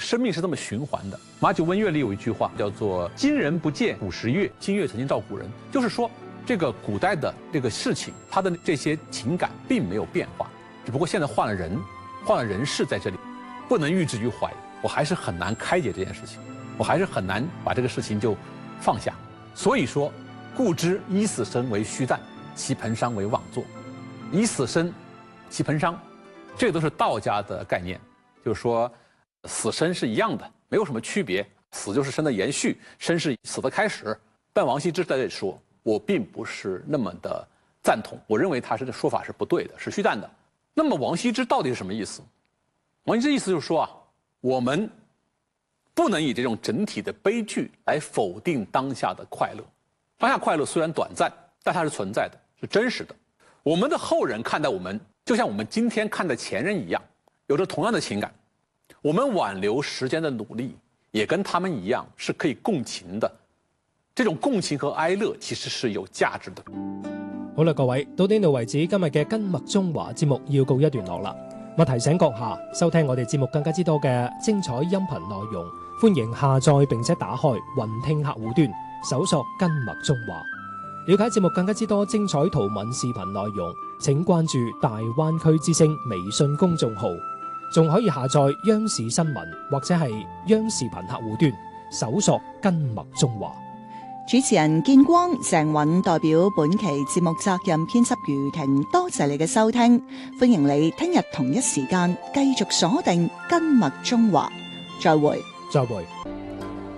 生命是这么循环的。马九温乐里有一句话叫做"今人不见古时月，今月曾经照古人"，就是说这个古代的这个事情，它的这些情感并没有变化，只不过现在换了人，换了人事在这里，不能喻之于怀。我还是很难开解这件事情，我还是很难把这个事情就放下。所以说，故知以死生为虚诞，其盆伤为妄作。以死生，其盆伤，这都是道家的概念，就是说死生是一样的，没有什么区别。死就是生的延续，生是死的开始。但王羲之在这里说，我并不是那么的赞同，我认为他的说法是不对的，是虚诞的。那么王羲之到底是什么意思？王羲之意思就是说啊，我们不能以这种整体的悲剧来否定当下的快乐。当下快乐虽然短暂，但它是存在的，是真实的。我们的后人看待我们，就像我们今天看待前人一样，有着同样的情感。我们挽留时间的努力，也跟他们一样，是可以共情的。這種共情和哀樂其實是有價值的。 好啦，各位，到呢度為止，今日嘅根脈中華節目要告一段落啦。我提醒閣下，收聽我哋節目更加之多嘅精彩音頻內容，歡迎下載並且打開雲聽客戶端，搜索根脈中華。了解節目更加之多精彩圖文視頻內容，請關注大灣區之聲微信公眾號，仲可以下載央視新聞或者係央視頻客戶端，搜索根脈中華。 主持人建光、鄭允代表本期節目責任編輯余婷，多謝你嘅收聽，歡迎你聽日同一時間繼續鎖定根脈中華，再會。 再會。